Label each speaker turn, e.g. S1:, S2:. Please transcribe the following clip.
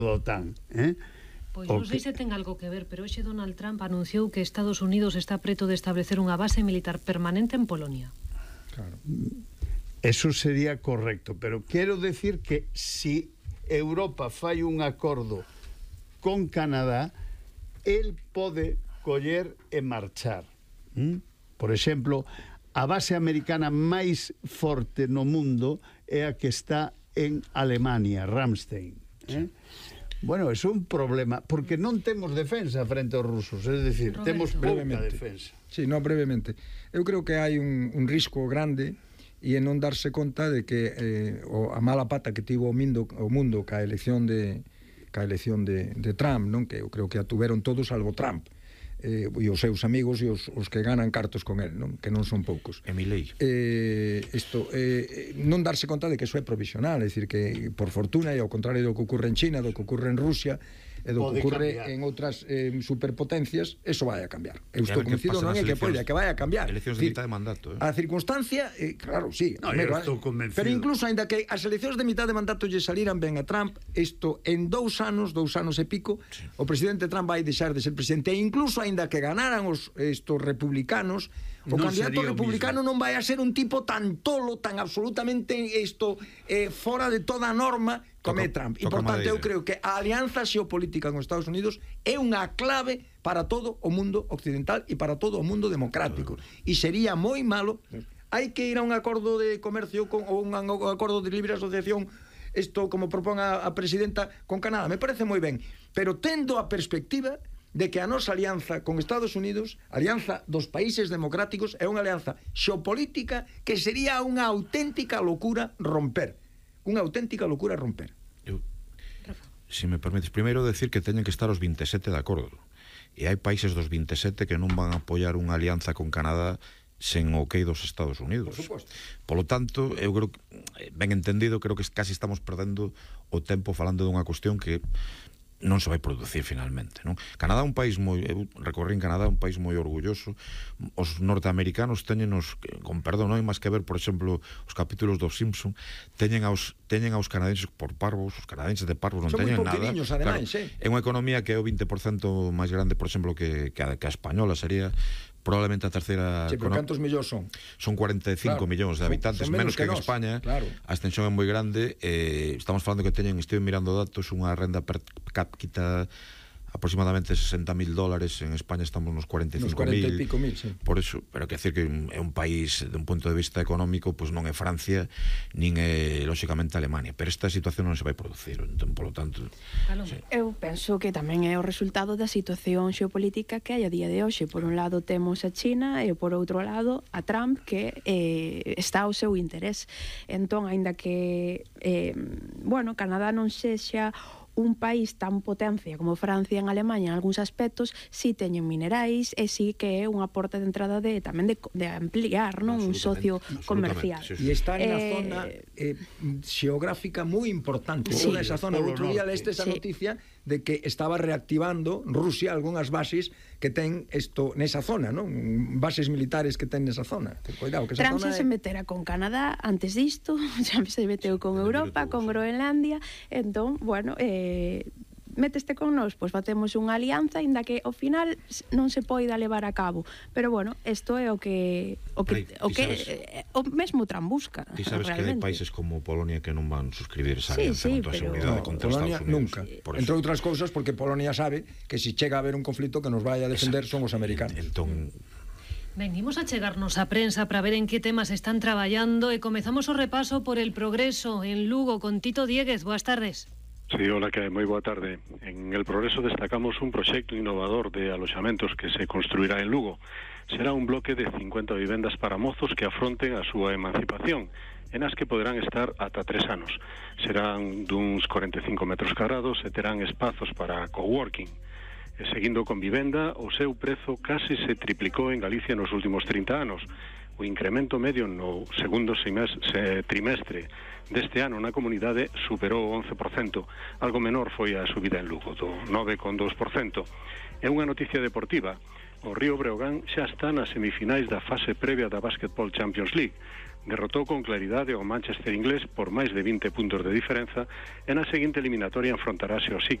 S1: da OTAN,
S2: Pois non sei se ten algo que ver, pero hoxe Donald Trump anunciou que Estados Unidos está preto de establecer unha base militar permanente en Polonia.
S3: Claro.
S1: Eso sería correcto, pero quero decir que si Europa fai un acordo con Canadá, el pode coller e marchar. Por exemplo, a base americana máis forte no mundo é a que está en Alemania, Ramstein. Bueno, é un problema, porque non temos defensa frente aos rusos, é dicir,
S2: Roberto,
S1: temos pouca defensa.
S3: Sí, non, brevemente. Eu creo que hai un risco grande e en non darse conta de que a mala pata que tivo o mundo ca elección de Trump, non? Que eu creo que a tuveron todos salvo Trump. E os seus amigos e os que ganan cartos con el, non? Que non son poucos.
S4: Emilei.
S3: Non darse conta de que eso é provisional, é dicir, que por fortuna, e ao contrario do que ocorre en China, do que ocorre en Rusia e do que ocorre en outras superpotencias, eso vai a cambiar. Eu estou convencido non é que poida, que vai a cambiar.
S4: Eleccións de mitad de mandato,
S3: A circunstancia, claro, sí,
S1: no, eu estou convencido.
S3: Pero incluso ainda que as eleccións de mitad de mandato lle saliran ben a Trump, isto en 2 anos e pico, sí, o presidente Trump vai deixar de ser presidente, e incluso ainda que ganaran estos republicanos, o candidato republicano non vai a ser un tipo tan tolo, tan absolutamente fora de toda norma como é Trump. E, por tanto, eu creo que a alianza xeopolítica con Estados Unidos é unha clave para todo o mundo occidental e para todo o mundo democrático. E sería moi malo. Hai que ir a un acordo de comercio ou un acordo de libre asociación, isto como propón a presidenta, con Canadá. Me parece moi ben. Pero tendo a perspectiva de que a nosa alianza con Estados Unidos, a alianza dos países democráticos, é unha alianza xeopolítica que sería unha auténtica locura romper. Unha auténtica locura romper.
S4: Se me permites, primeiro decir que teñen que estar os 27 de acordo. E hai países dos 27 que non van a apoiar unha alianza con Canadá sen o ok dos Estados Unidos.
S3: Por suposto.
S4: Polo tanto, eu creo que, ben entendido, creo que casi estamos perdendo o tempo falando dunha cuestión que non se vai producir finalmente, non? Canadá é un país moi, eu recorrí en Canadá, un país moi orgulloso. Os norteamericanos teñenos, con perdón, non hai máis que ver, por exemplo, os capítulos dos Simpson, teñen aos canadenses por parvos, os canadenses de parvos non teñen nada.
S3: Ademais,
S4: claro, é unha economía que é o 20% máis grande, por exemplo, que a española sería probablemente a terceira...
S3: Sí, pero cantos millóns son?
S4: Son 45 millóns de habitantes, son menos que en España.
S3: Claro.
S4: A extensión é moi grande. Estamos falando que teñen, estive mirando datos, unha renda per cápita aproximadamente $60,000. En España estamos nos 45.000.
S3: 40 e pico mil, sí.
S4: Por eso, pero que decir que é un país de un punto de vista económico, pois non é Francia nin é lóxicamente Alemania, pero esta situación non se vai producir, entón, polo tanto,
S5: sí. Eu penso que tamén é o resultado da situación xeopolítica que hai a día de hoxe. Por un lado temos a China e por outro lado a Trump, que está ao seu interés. Entón, aínda que Canadá non sexa un país tan potencia como Francia en Alemania en algúns aspectos, si teñen minerais e si que é unha porta de entrada tamén de ampliar, non, un socio comercial.
S3: E está na zona xeográfica moi importante.
S5: Sí.
S3: Esa zona, outro día leste esa noticia de que estaba reactivando Rusia algunhas bases que ten nesa zona, non? Bases militares que ten nesa zona. Cuidado, que esa
S5: Trump
S3: zona
S5: se metera con Canadá antes disto, xa se meteu con Europa, con Groenlandia, entón, méteste con nós, pois facemos unha alianza, inda que ao final non se poida levar a cabo, pero isto é o mesmo Trump busca.
S4: Ti sabes que hai países como Polonia que non van suscribir esa alianza contra a seguridade contra
S3: Polonia
S4: Estados Unidos.
S3: Nunca. Entre outras cousas porque Polonia sabe que se chega a haber un conflito que nos vai a defender son os americanos.
S4: Entón,
S2: Ben, imos a chegarnos a prensa para ver en que temas están traballando e comezamos o repaso por El Progreso en Lugo con Tito Dieguez. Boas tardes.
S6: Sí, hola, que moi boa tarde. En El Progreso destacamos un proxecto innovador de aloxamentos que se construirá en Lugo. Será un bloque de 50 vivendas para mozos que afronten a súa emancipación, en as que poderán estar ata 3 anos. Serán duns 45 metros cuadrados e terán espazos para coworking. E seguindo con vivenda, o seu prezo case se triplicou en Galicia nos últimos 30 anos. O incremento medio no segundo trimestre deste ano na comunidade superou o 11%. Algo menor foi a subida en Lugo, do 9,2%. É unha noticia deportiva. O Río Breogán xa está nas semifinais da fase previa da Basketball Champions League. derrotou con claridade o Manchester inglés por máis de 20 puntos de diferenza e na seguinte eliminatoria enfrontarase ao